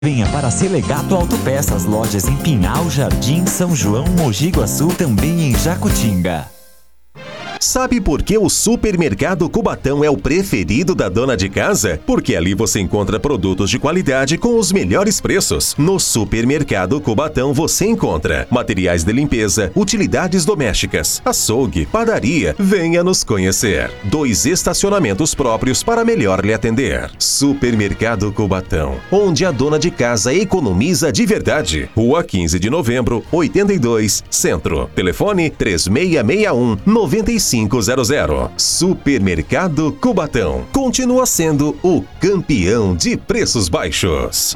Venha para Selegato Autopeças, lojas em Pinhal, Jardim, São João, Mogi Guaçu, também em Jacutinga. Sabe por que o Supermercado Cubatão é o preferido da dona de casa? Porque ali você encontra produtos de qualidade com os melhores preços. No Supermercado Cubatão você encontra materiais de limpeza, utilidades domésticas, açougue, padaria. Venha nos conhecer. 2 estacionamentos próprios para melhor lhe atender. Supermercado Cubatão, onde a dona de casa economiza de verdade. Rua 15 de Novembro, 82, Centro. Telefone 3661-9500. Supermercado Cubatão continua sendo o campeão de preços baixos.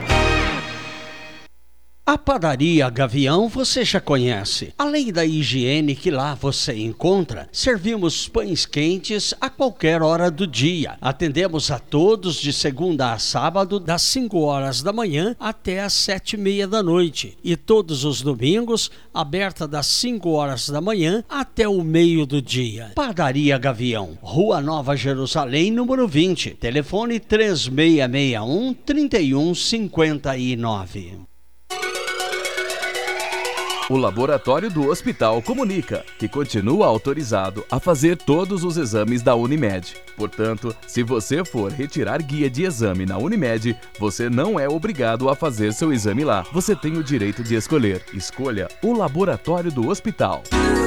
A padaria Gavião você já conhece. Além da higiene que lá você encontra, servimos pães quentes a qualquer hora do dia. Atendemos a todos de segunda a sábado, das 5 horas da manhã até as 7:30 da noite. E todos os domingos, aberta das 5 horas da manhã até o meio do dia. Padaria Gavião, Rua Nova Jerusalém, número 20. Telefone 3661-3159. O Laboratório do Hospital comunica que continua autorizado a fazer todos os exames da Unimed. Portanto, se você for retirar guia de exame na Unimed, você não é obrigado a fazer seu exame lá. Você tem o direito de escolher. Escolha o Laboratório do Hospital.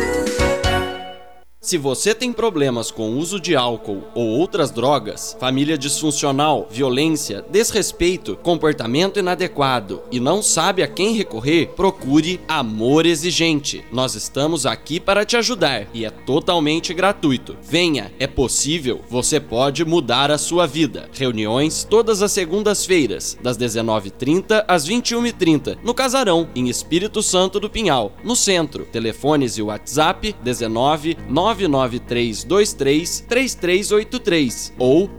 Se você tem problemas com o uso de álcool ou outras drogas, família disfuncional, violência, desrespeito, comportamento inadequado e não sabe a quem recorrer, procure Amor Exigente. Nós estamos aqui para te ajudar e é totalmente gratuito. Venha, é possível, você pode mudar a sua vida. Reuniões todas as segundas-feiras, das 19h30 às 21h30, no Casarão, em Espírito Santo do Pinhal, no centro. Telefones e WhatsApp 19-99323-3383 ou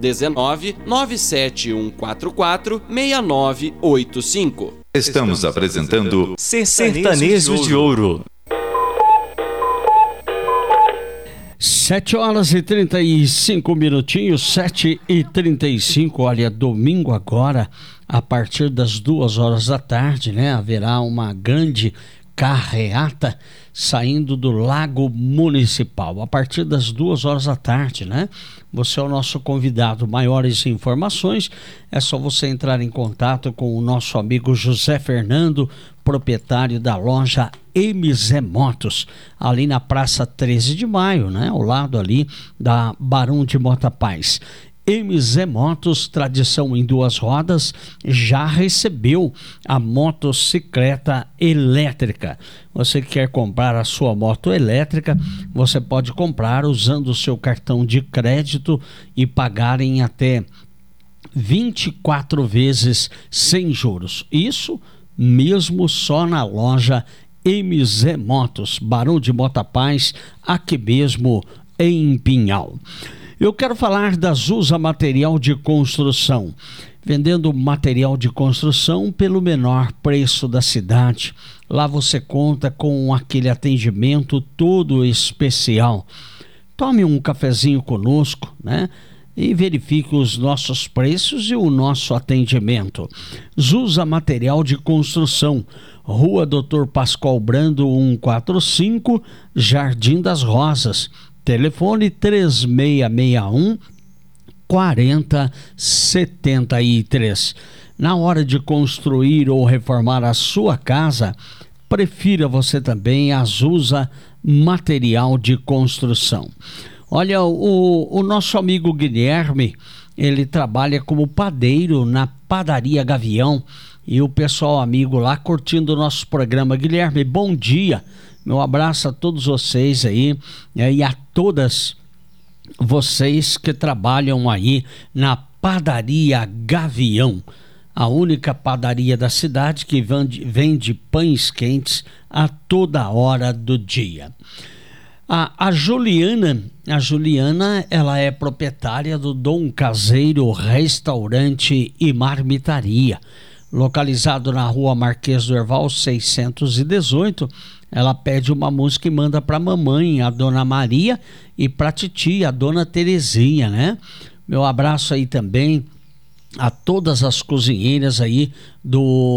19-97144-6985. Estamos apresentando Sertanejo de Ouro. 7h35, 7h35, olha, domingo agora, a partir das 2h da tarde, né, haverá uma grande carreata saindo do Lago Municipal, a partir das 2h da tarde, né? Você é o nosso convidado. Maiores informações, é só você entrar em contato com o nosso amigo José Fernando, proprietário da loja MZ Motos, ali na Praça 13 de Maio, né? Ao lado ali da Barão de Mota Paz. MZ Motos, tradição em 2 rodas, já recebeu a motocicleta elétrica. Você que quer comprar a sua moto elétrica, você pode comprar usando o seu cartão de crédito e pagar em até 24 vezes sem juros. Isso mesmo só na loja MZ Motos, Barão de Mota Paz, aqui mesmo em Pinhal. Eu quero falar da Zusa Material de Construção, vendendo material de construção pelo menor preço da cidade. Lá você conta com aquele atendimento todo especial. Tome um cafezinho conosco, né? E verifique os nossos preços e o nosso atendimento. Zusa Material de Construção, Rua Dr. Pascoal Brando 145, Jardim das Rosas. Telefone 3661-4073. Na hora de construir ou reformar a sua casa, prefira você também a Zusa Material de Construção. Olha, o nosso amigo Guilherme, ele trabalha como padeiro na Padaria Gavião, e o pessoal amigo lá curtindo o nosso programa. Guilherme, bom dia. Meu abraço a todos vocês aí, e a todas vocês que trabalham aí na Padaria Gavião, a única padaria da cidade que vende pães quentes a toda hora do dia. A Juliana, ela é proprietária do Dom Caseiro Restaurante e Marmitaria, localizado na Rua Marquês do Herval 618. Ela pede uma música e manda para a mamãe, a Dona Maria, e para a titia, a Dona Terezinha, né? Meu abraço aí também a todas as cozinheiras aí do